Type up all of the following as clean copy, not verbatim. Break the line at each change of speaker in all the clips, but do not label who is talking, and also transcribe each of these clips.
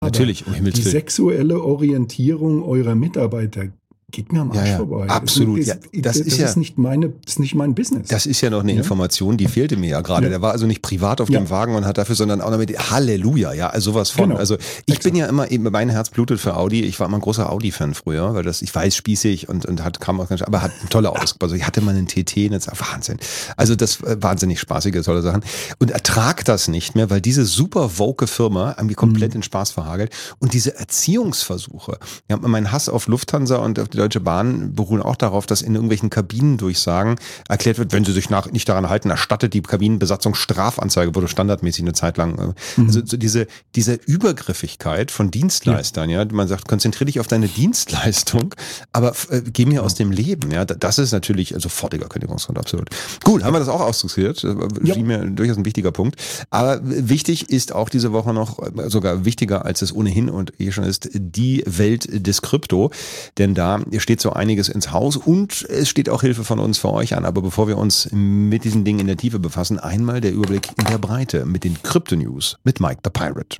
Natürlich, um Himmels
die
Willen.
sexuelle Orientierung eurer Mitarbeiter geht mir am Arsch vorbei.
Absolut.
Das ist nicht mein Business.
Das ist ja noch eine Information, die fehlte mir ja gerade. Der war also nicht privat auf dem Wagen und hat dafür, sondern auch noch mit Halleluja, ja, also sowas von.
Genau.
Also ich bin ja immer, mein Herz blutet für Audi. Ich war immer ein großer Audi-Fan früher, weil ich weiß, spießig und kam auch ganz, aber hat tolle Autos. Also ich hatte mal einen TT, Wahnsinn. Also das wahnsinnig spaßige, tolle Sachen. Und ertrag das nicht mehr, weil diese super woke Firma mir komplett in Spaß verhagelt. Und diese Erziehungsversuche. Ja, mein Hass auf Lufthansa und auf die Deutsche Bahn beruhen auch darauf, dass in irgendwelchen Kabinendurchsagen erklärt wird, wenn sie sich nicht daran halten, erstattet die Kabinenbesatzung Strafanzeige, wurde standardmäßig eine Zeit lang. Also so diese Übergriffigkeit von Dienstleistern, ja, man sagt, konzentriere dich auf deine Dienstleistung, aber geh mir aus dem Leben, ja, das ist natürlich sofortiger Kündigungsgrund, absolut. Gut, haben wir das auch ausdiskutiert, schien mir durchaus ein wichtiger Punkt, aber wichtig ist auch diese Woche noch, sogar wichtiger als es ohnehin und schon ist, die Welt des Krypto, denn da steht so einiges ins Haus und es steht auch Hilfe von uns für euch an. Aber bevor wir uns mit diesen Dingen in der Tiefe befassen, einmal der Überblick in der Breite mit den Krypto-News mit Mike the Pirate.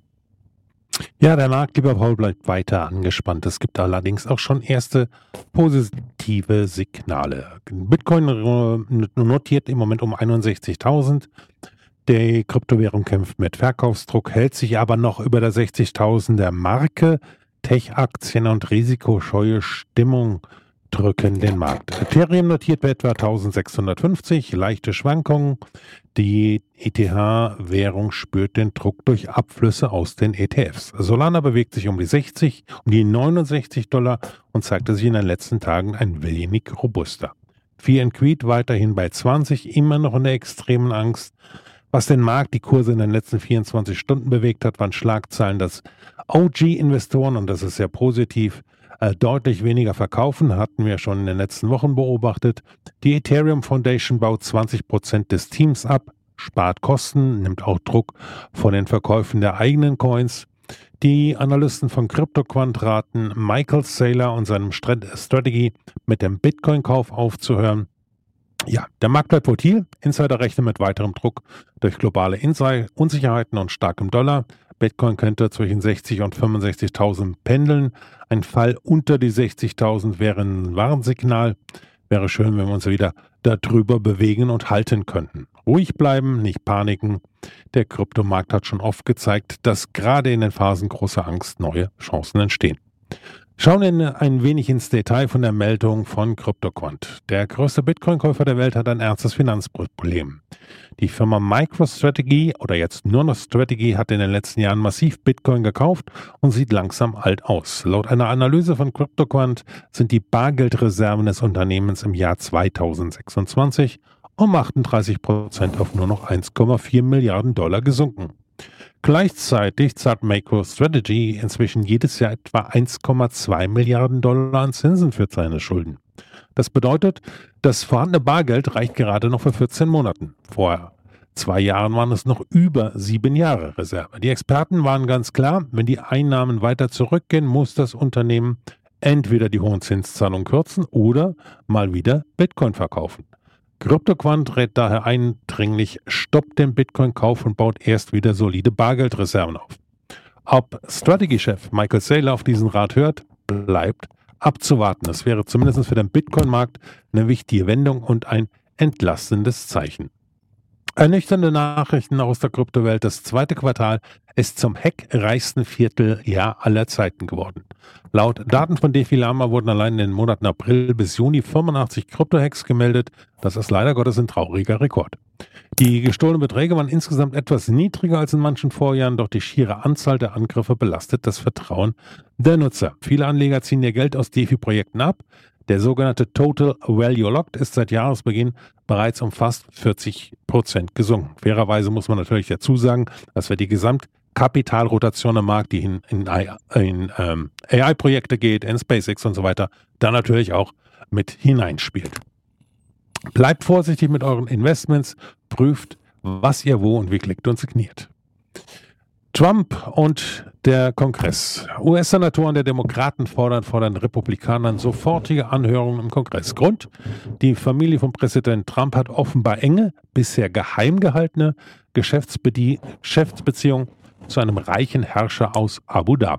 Ja, der Markt, lieber Paul, bleibt weiter angespannt. Es gibt allerdings auch schon erste positive Signale. Bitcoin notiert im Moment um 61.000. Die Kryptowährung kämpft mit Verkaufsdruck, hält sich aber noch über der 60.000er Marke. Tech-Aktien und risikoscheue Stimmung drücken den Markt. Ethereum notiert bei etwa 1650, leichte Schwankungen. Die ETH-Währung spürt den Druck durch Abflüsse aus den ETFs. Solana bewegt sich um die 60, um die $69 und zeigte sich in den letzten Tagen ein wenig robuster. Fear and Greed weiterhin bei 20, immer noch in der extremen Angst. Was den Markt, die Kurse in den letzten 24 Stunden bewegt hat, waren Schlagzeilen, dass OG-Investoren, und das ist sehr positiv, deutlich weniger verkaufen, hatten wir schon in den letzten Wochen beobachtet. Die Ethereum Foundation baut 20% des Teams ab, spart Kosten, nimmt auch Druck von den Verkäufen der eigenen Coins. Die Analysten von CryptoQuant raten Michael Saylor und seinem Strategy mit dem Bitcoin-Kauf aufzuhören. Ja, der Markt bleibt volatil. Insider rechnen mit weiterem Druck durch globale Unsicherheiten und starkem Dollar. Bitcoin könnte zwischen 60 und 65.000 pendeln. Ein Fall unter die 60.000 wäre ein Warnsignal. Wäre schön, wenn wir uns wieder darüber bewegen und halten könnten. Ruhig bleiben, nicht paniken. Der Kryptomarkt hat schon oft gezeigt, dass gerade in den Phasen großer Angst neue Chancen entstehen. Schauen wir ein wenig ins Detail von der Meldung von CryptoQuant. Der größte Bitcoin-Käufer der Welt hat ein ernstes Finanzproblem. Die Firma MicroStrategy oder jetzt nur noch Strategy hat in den letzten Jahren massiv Bitcoin gekauft und sieht langsam alt aus. Laut einer Analyse von CryptoQuant sind die Bargeldreserven des Unternehmens im Jahr 2026 um 38% auf nur noch 1,4 Milliarden Dollar gesunken. Gleichzeitig zahlt MicroStrategy inzwischen jedes Jahr etwa 1,2 Milliarden Dollar an Zinsen für seine Schulden. Das bedeutet, das vorhandene Bargeld reicht gerade noch für 14 Monaten. Vor 2 Jahren waren es noch über 7 Jahre Reserve. Die Experten waren ganz klar, wenn die Einnahmen weiter zurückgehen, muss das Unternehmen entweder die hohen Zinszahlungen kürzen oder mal wieder Bitcoin verkaufen. CryptoQuant rät daher eindringlich, stoppt den Bitcoin-Kauf und baut erst wieder solide Bargeldreserven auf. Ob Strategy-Chef Michael Saylor auf diesen Rat hört, bleibt abzuwarten. Es wäre zumindest für den Bitcoin-Markt eine wichtige Wendung und ein entlastendes Zeichen. Ernüchternde Nachrichten aus der Kryptowelt. Das zweite Quartal ist zum hackreichsten Vierteljahr aller Zeiten geworden. Laut Daten von Defilama wurden allein in den Monaten April bis Juni 85 Krypto-Hacks gemeldet. Das ist leider Gottes ein trauriger Rekord. Die gestohlenen Beträge waren insgesamt etwas niedriger als in manchen Vorjahren, doch die schiere Anzahl der Angriffe belastet das Vertrauen der Nutzer. Viele Anleger ziehen ihr Geld aus DeFi-Projekten ab. Der sogenannte Total Value Locked ist seit Jahresbeginn bereits um fast 40% gesunken. Fairerweise muss man natürlich dazu sagen, dass wir die Gesamtkapitalrotation am Markt, die in AI-Projekte geht, in SpaceX und so weiter, da natürlich auch mit hineinspielt. Bleibt vorsichtig mit euren Investments, prüft, was ihr wo und wie klickt und signiert. Trump und der Kongress. US-Senatoren der Demokraten fordern Republikanern sofortige Anhörungen im Kongress. Grund: Die Familie von Präsident Trump hat offenbar enge, bisher geheim gehaltene Geschäftsbeziehungen zu einem reichen Herrscher aus Abu Dhabi.